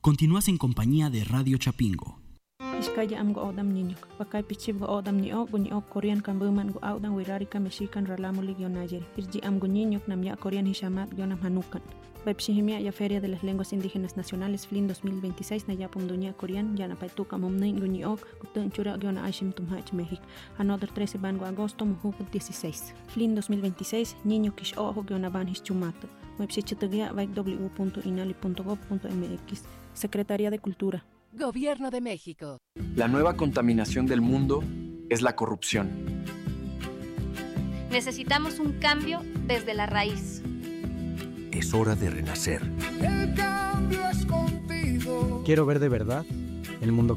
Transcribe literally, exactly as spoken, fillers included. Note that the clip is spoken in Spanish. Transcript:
Continúas en compañía de Radio Chapingo. Iskaya am go odam niño. Pakay pichib go odam ni o guni o Korean kambuman go audan wirarika mexican ralamo ligionayeri. Irji am go niño nam ya Korean hishamat gionam hanukan. Baipshihimia ya Feria de las Lenguas Indígenas Nacionales F L I N dos mil veintiséis na yapum dunia Korean ya na paituka mumnin guni o gutun chura giona aishim tumhach México. Another trece ban go agosto muhuk dieciséis. F L I N dos mil veintiséis niño kish ojo giona ban hischumato. Webshichitugia vaik w punto inali punto gob punto m x. Secretaría de Cultura. Gobierno de México. La nueva contaminación del mundo es la corrupción. Necesitamos un cambio desde la raíz. Es hora de renacer. El cambio es contigo. Quiero ver de verdad el mundo